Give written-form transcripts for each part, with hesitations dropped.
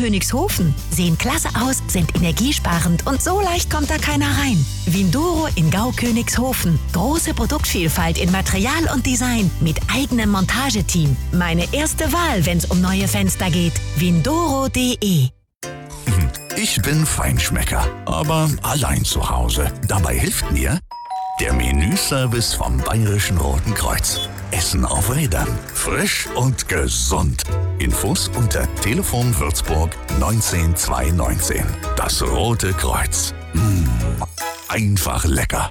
Königshofen sehen klasse aus, sind energiesparend und so leicht kommt da keiner rein. Windoro in Gau Königshofen. Große Produktvielfalt in Material und Design mit eigenem Montageteam. Meine erste Wahl, wenn's um neue Fenster geht. Windoro.de. Ich bin Feinschmecker, aber allein zu Hause. Dabei hilft mir der Menüservice vom Bayerischen Roten Kreuz. Essen auf Rädern. Frisch und gesund. Infos unter Telefon Würzburg 19219. Das Rote Kreuz. Einfach lecker.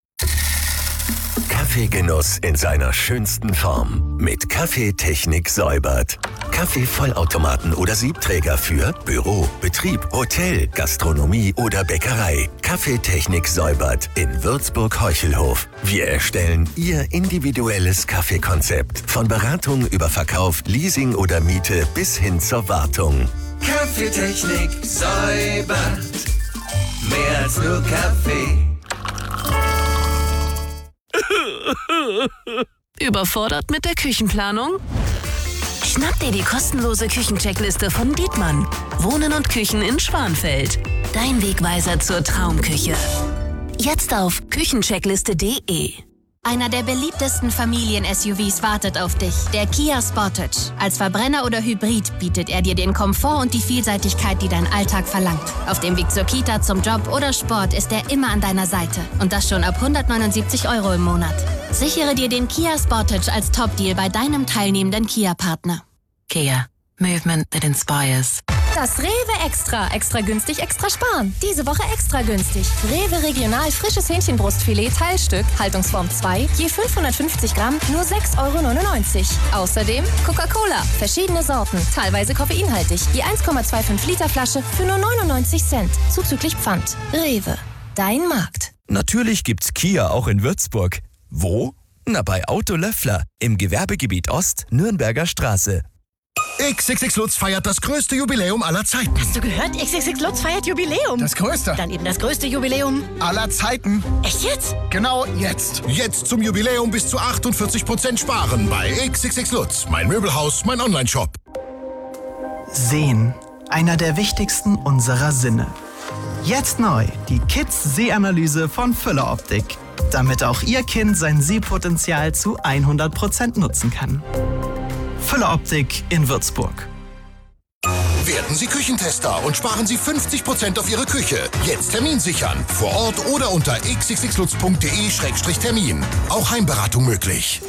Kaffeegenuss in seiner schönsten Form. Mit Kaffeetechnik Säubert. Kaffeevollautomaten oder Siebträger für Büro, Betrieb, Hotel, Gastronomie oder Bäckerei. Kaffeetechnik Säubert in Würzburg-Heuchelhof. Wir erstellen Ihr individuelles Kaffeekonzept. Von Beratung über Verkauf, Leasing oder Miete bis hin zur Wartung. Kaffeetechnik Säubert. Mehr als nur Kaffee. Überfordert mit der Küchenplanung? Schnapp dir die kostenlose Küchencheckliste von Dietmann. Wohnen und Küchen in Schwanfeld. Dein Wegweiser zur Traumküche. Jetzt auf küchencheckliste.de. Einer der beliebtesten Familien-SUVs wartet auf dich, der Kia Sportage. Als Verbrenner oder Hybrid bietet er dir den Komfort und die Vielseitigkeit, die dein Alltag verlangt. Auf dem Weg zur Kita, zum Job oder Sport ist er immer an deiner Seite. Und das schon ab 179 € im Monat. Sichere dir den Kia Sportage als Top-Deal bei deinem teilnehmenden Kia-Partner. Kia. Movement that inspires. Das Rewe Extra. Extra günstig, extra sparen. Diese Woche extra günstig. Rewe Regional frisches Hähnchenbrustfilet Teilstück, Haltungsform 2, je 550 Gramm, nur 6,99 €. Außerdem Coca-Cola, verschiedene Sorten, teilweise koffeinhaltig, je 1,25 Liter Flasche für nur 99 Cent, zuzüglich Pfand. Rewe, dein Markt. Natürlich gibt's Kia auch in Würzburg. Wo? Na, bei Auto Löffler im Gewerbegebiet Ost, Nürnberger Straße. XXX Lutz feiert das größte Jubiläum aller Zeiten. Hast du gehört? XXX Lutz feiert Jubiläum. Das größte. Dann eben das größte Jubiläum aller Zeiten. Echt jetzt? Genau jetzt. Jetzt zum Jubiläum bis zu 48% sparen bei XXX Lutz. Mein Möbelhaus, mein Onlineshop. Sehen. Einer der wichtigsten unserer Sinne. Jetzt neu die Kids-Sehanalyse von Füller Optik. Damit auch Ihr Kind sein Sehpotenzial zu 100% nutzen kann. Füller Optik in Würzburg. Werden Sie Küchentester und sparen Sie 50% auf Ihre Küche. Jetzt Termin sichern. Vor Ort oder unter xxxlutz.de/termin. Auch Heimberatung möglich.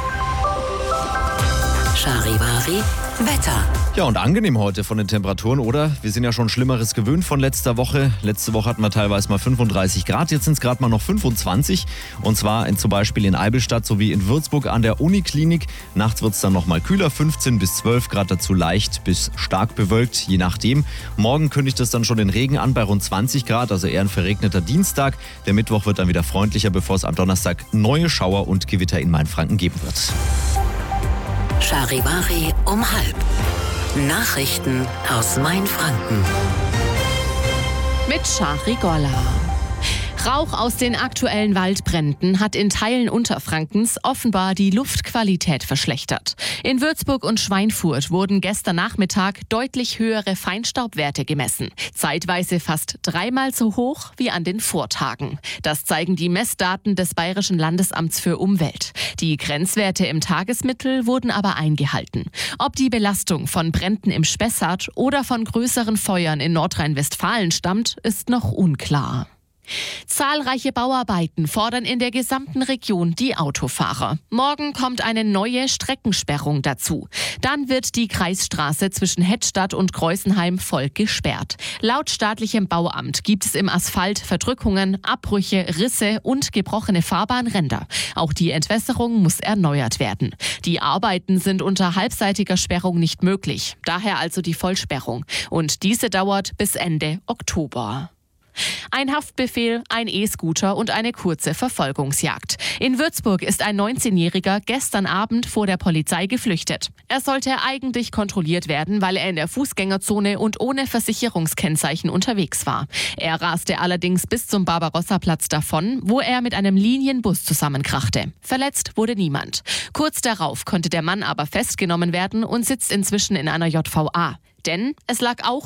Charivari Wetter. Ja, und angenehm heute von den Temperaturen, oder? Wir sind ja schon Schlimmeres gewöhnt von letzter Woche. Letzte Woche hatten wir teilweise mal 35 Grad, jetzt sind es gerade mal noch 25. Und zwar zum Beispiel in Eibenstadt sowie in Würzburg an der Uniklinik. Nachts wird es dann noch mal kühler, 15 bis 12 Grad, dazu leicht bis stark bewölkt, je nachdem. Morgen kündigt es dann schon den Regen an bei rund 20 Grad, also eher ein verregneter Dienstag. Der Mittwoch wird dann wieder freundlicher, bevor es am Donnerstag neue Schauer und Gewitter in Mainfranken geben wird. Charivari um 12:30. Nachrichten aus Mainfranken. Mit Shari Golla. Rauch aus den aktuellen Waldbränden hat in Teilen Unterfrankens offenbar die Luftqualität verschlechtert. In Würzburg und Schweinfurt wurden gestern Nachmittag deutlich höhere Feinstaubwerte gemessen. Zeitweise fast 3-mal so hoch wie an den Vortagen. Das zeigen die Messdaten des Bayerischen Landesamts für Umwelt. Die Grenzwerte im Tagesmittel wurden aber eingehalten. Ob die Belastung von Bränden im Spessart oder von größeren Feuern in Nordrhein-Westfalen stammt, ist noch unklar. Zahlreiche Bauarbeiten fordern in der gesamten Region die Autofahrer. Morgen kommt eine neue Streckensperrung dazu. Dann wird die Kreisstraße zwischen Hettstadt und Kreusenheim voll gesperrt. Laut staatlichem Bauamt gibt es im Asphalt Verdrückungen, Abbrüche, Risse und gebrochene Fahrbahnränder. Auch die Entwässerung muss erneuert werden. Die Arbeiten sind unter halbseitiger Sperrung nicht möglich. Daher also die Vollsperrung. Und diese dauert bis Ende Oktober. Ein Haftbefehl, ein E-Scooter und eine kurze Verfolgungsjagd. In Würzburg ist ein 19-Jähriger gestern Abend vor der Polizei geflüchtet. Er sollte eigentlich kontrolliert werden, weil er in der Fußgängerzone und ohne Versicherungskennzeichen unterwegs war. Er raste allerdings bis zum Barbarossa-Platz davon, wo er mit einem Linienbus zusammenkrachte. Verletzt wurde niemand. Kurz darauf konnte der Mann aber festgenommen werden und sitzt inzwischen in einer JVA. Denn es lag auch